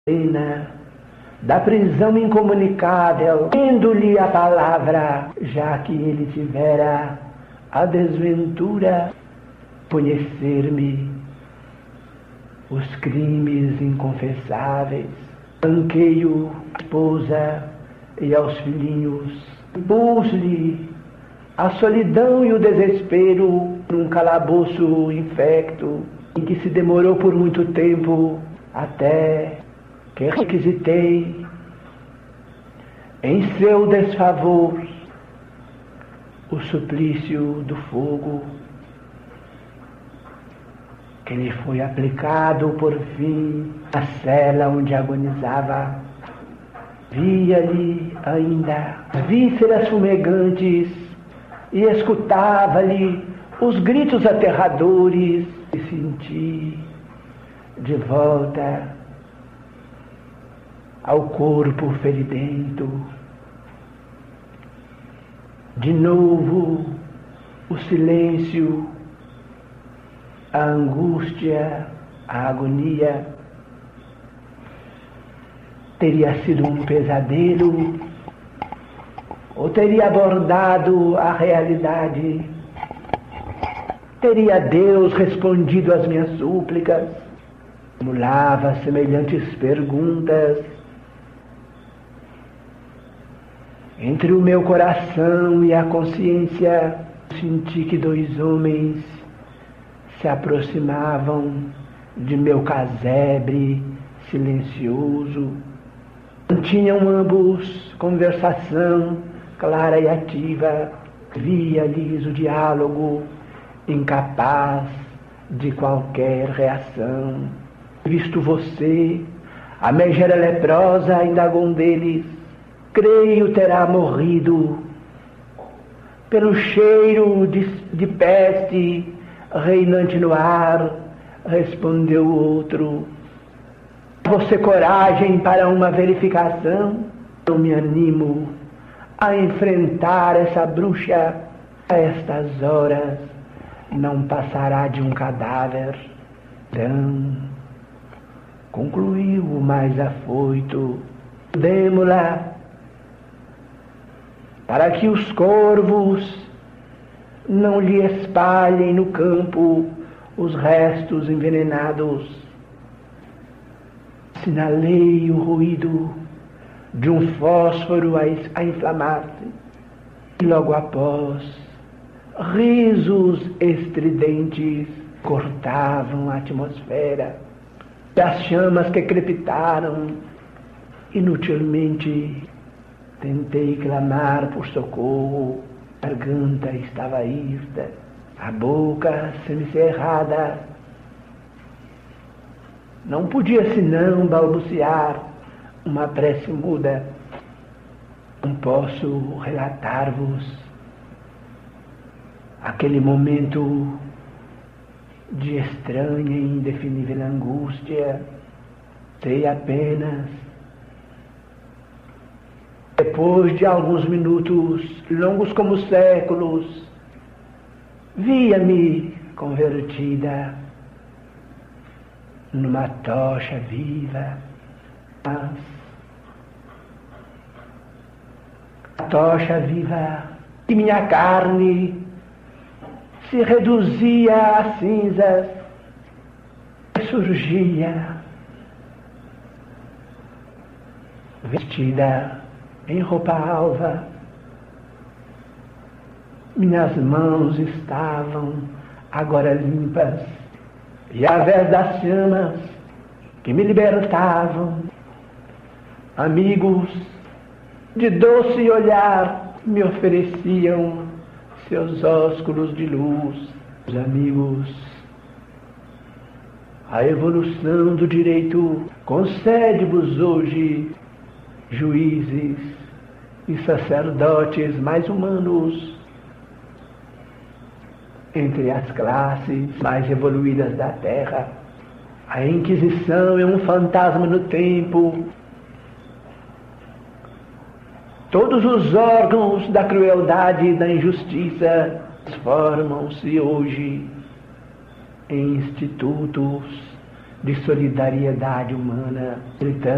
pena da prisão incomunicável, tendo-lhe a palavra, já que ele tivera a desventura conhecer-me os crimes inconfessáveis. Banquei-o à esposa e aos filhinhos, impus-lhe a solidão e o desespero num calabouço infecto, em que se demorou por muito tempo, até que requisitei em seu desfavor o suplício do fogo, que lhe foi aplicado por fim na cela onde agonizava. Via-lhe ainda as vísceras fumegantes e escutava-lhe os gritos aterradores, e senti de volta ao corpo feridento. De novo o silêncio, a angústia, a agonia. Teria sido um pesadelo ou teria abordado a realidade? Teria Deus respondido às minhas súplicas? Formulava semelhantes perguntas entre o meu coração e a consciência. Senti que dois homens se aproximavam de meu casebre silencioso. Mantinham ambos conversação clara e ativa. Via-lhes o diálogo incapaz de qualquer reação. Visto você, a megera leprosa, indagou um deles, creio terá morrido pelo cheiro de peste reinante no ar, respondeu o outro. Você coragem para uma verificação? Eu me animo a enfrentar essa bruxa. A estas horas não passará de um cadáver. Então, concluiu o mais afoito, demo-la para que os corvos não lhe espalhem no campo os restos envenenados. Sinalei o ruído de um fósforo a inflamar-se, e logo após, risos estridentes cortavam a atmosfera. As chamas que crepitaram inutilmente. Tentei clamar por socorro, a garganta estava hirta, a boca semicerrada. Não podia senão balbuciar uma prece muda. Não posso relatar-vos aquele momento de estranha e indefinível angústia. Sei apenas, depois de alguns minutos, longos como séculos, via-me convertida numa tocha viva. Mas a tocha viva de minha carne se reduzia a cinzas, surgia vestida em roupa alva. Minhas mãos estavam agora limpas, e através das chamas que me libertavam, amigos de doce olhar me ofereciam seus ósculos de luz. Os amigos, a evolução do direito concede-vos hoje juízes e sacerdotes mais humanos entre as classes mais evoluídas da Terra. A Inquisição é um fantasma no tempo. Todos os órgãos da crueldade e da injustiça transformam-se hoje em institutos de solidariedade humana.